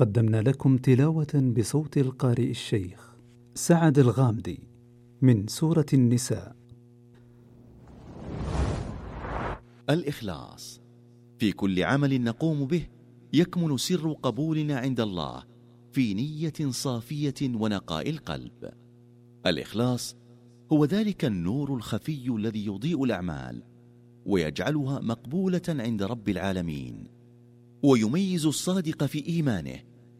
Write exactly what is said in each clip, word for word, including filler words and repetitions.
قدمنا لكم تلاوة بصوت القارئ الشيخ سعد الغامدي من سورة النساء. الإخلاص في كل عمل نقوم به يكمن سر قبولنا عند الله في نية صافية ونقاء القلب. الإخلاص هو ذلك النور الخفي الذي يضيء الأعمال ويجعلها مقبولة عند رب العالمين، ويميز الصادق في إيمانه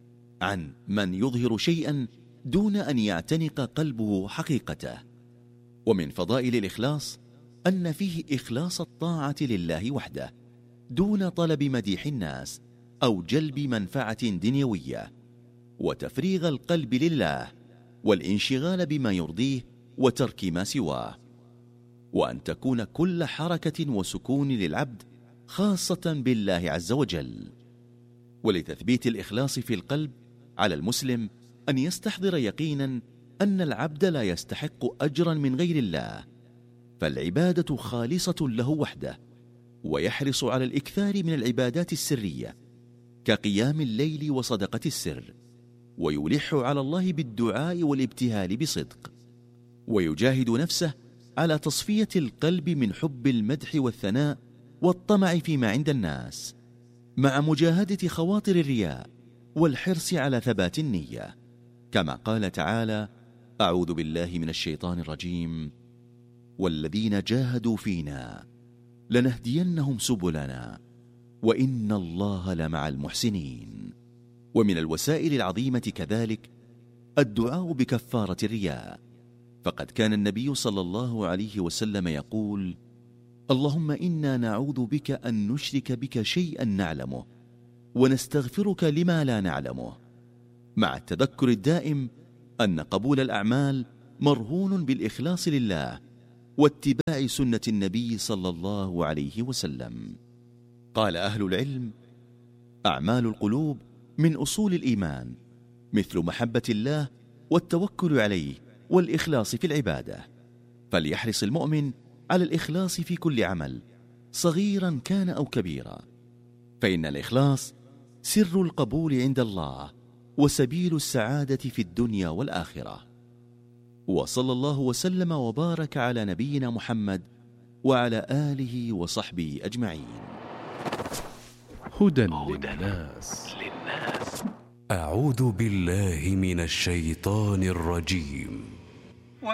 عن من يظهر شيئا دون أن يعتنق قلبه حقيقته. ومن فضائل الإخلاص أن فيه إخلاص الطاعة لله وحده دون طلب مديح الناس أو جلب منفعة دنيوية، وتفريغ القلب لله والانشغال بما يرضيه وترك ما سواه، وأن تكون كل حركة وسكون للعبد خاصة بالله عز وجل. ولتثبيت الإخلاص في القلب على المسلم أن يستحضر يقينا أن العبد لا يستحق أجرا من غير الله، فالعبادة خالصة له وحده، ويحرص على الإكثار من العبادات السرية كقيام الليل وصدقة السر، ويلح على الله بالدعاء والابتهال بصدق، ويجاهد نفسه على تصفية القلب من حب المدح والثناء والطمع فيما عند الناس، مع مجاهدة خواطر الرياء والحرص على ثبات النية، كما قال تعالى: أعوذ بالله من الشيطان الرجيم: والذين جاهدوا فينا لنهدينهم سبلنا وإن الله لمع المحسنين. ومن الوسائل العظيمة كذلك الدعاء بكفارة الرياء، فقد كان النبي صلى الله عليه وسلم يقول: اللهم إنا نعوذ بك أن نشرك بك شيئا نعلمه ونستغفرك لما لا نعلمه، مع التذكر الدائم أن قبول الأعمال مرهون بالإخلاص لله واتباع سنة النبي صلى الله عليه وسلم. قال أهل العلم: أعمال القلوب من أصول الإيمان، مثل محبة الله والتوكل عليه والإخلاص في العبادة، فليحرص المؤمن على الإخلاص في كل عمل صغيرا كان أو كبيرا، فإن الإخلاص سر القبول عند الله وسبيل السعادة في الدنيا والآخرة. وصلى الله وسلم وبارك على نبينا محمد وعلى آله وصحبه أجمعين. هدى للناس. أعوذ بالله من الشيطان الرجيم.